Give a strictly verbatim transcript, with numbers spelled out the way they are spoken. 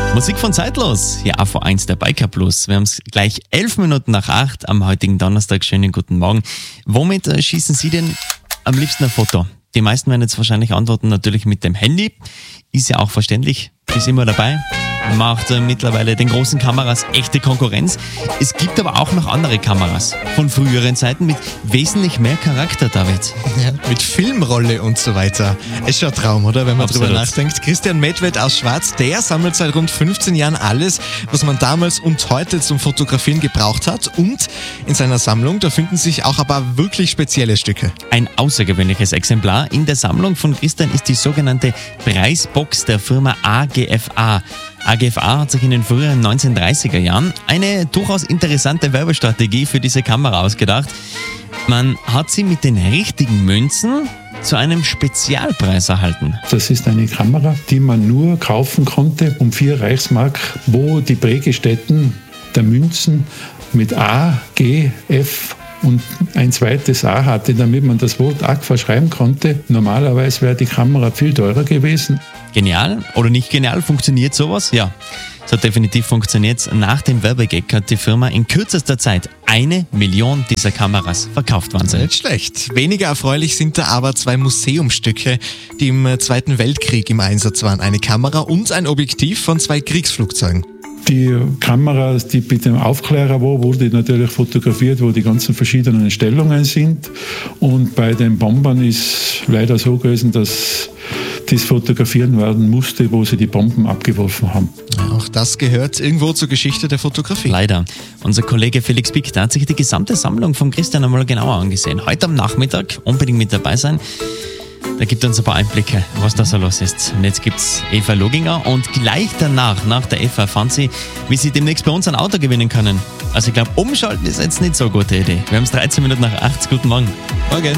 Musik von Zeitlos, hier A V eins der Biker Plus. Wir haben es gleich elf Minuten nach acht am heutigen Donnerstag. Schönen guten Morgen. Womit äh, schießen Sie denn am liebsten ein Foto? Die meisten werden jetzt wahrscheinlich antworten, natürlich mit dem Handy. Ist ja auch verständlich, ist immer dabei. Macht äh, mittlerweile den großen Kameras echte Konkurrenz. Es gibt aber auch noch andere Kameras von früheren Zeiten mit wesentlich mehr Charakter, David. Ja, mit Filmrolle und so weiter. Ist schon ein Traum, oder? Wenn man Absolut. drüber nachdenkt. Christian Medved aus Schwarz, der sammelt seit rund fünfzehn Jahren alles, was man damals und heute zum Fotografieren gebraucht hat. Und in seiner Sammlung, da finden sich auch aber wirklich spezielle Stücke. Ein außergewöhnliches Exemplar in der Sammlung von Christian ist die sogenannte Preisbox der Firma A G F A. A G F A hat sich in den früheren neunzehnhundertdreißiger Jahren eine durchaus interessante Werbestrategie für diese Kamera ausgedacht. Man hat sie mit den richtigen Münzen zu einem Spezialpreis erhalten. Das ist eine Kamera, die man nur kaufen konnte um vier Reichsmark, wo die Prägestätten der Münzen mit A, G, F und ein zweites A hatte, damit man das Wort Agfa schreiben konnte. Normalerweise wäre die Kamera viel teurer gewesen. Genial oder nicht genial? Funktioniert sowas? Ja, so definitiv funktioniert. Nach dem Werbegag hat die Firma in kürzester Zeit eine Million dieser Kameras verkauft. Wahnsinn. Nicht schlecht. Weniger erfreulich sind da aber zwei Museumsstücke, die im Zweiten Weltkrieg im Einsatz waren. Eine Kamera und ein Objektiv von zwei Kriegsflugzeugen. Die Kamera, die mit dem Aufklärer war, wurde natürlich fotografiert, wo die ganzen verschiedenen Stellungen sind. Und bei den Bombern ist leider so gewesen, dass das fotografieren werden musste, wo sie die Bomben abgeworfen haben. Auch das gehört irgendwo zur Geschichte der Fotografie. Leider. Unser Kollege Felix Pick, der hat sich die gesamte Sammlung von Christian einmal genauer angesehen. Heute am Nachmittag unbedingt mit dabei sein. Da gibt uns ein paar Einblicke, was da so los ist. Und jetzt gibt's Eva Loginger und gleich danach, nach der Eva, erfahren Sie, wie Sie demnächst bei uns ein Auto gewinnen können. Also ich glaube, umschalten ist jetzt nicht so eine gute Idee. Wir haben es dreizehn Minuten nach acht. Guten Morgen. Morgen.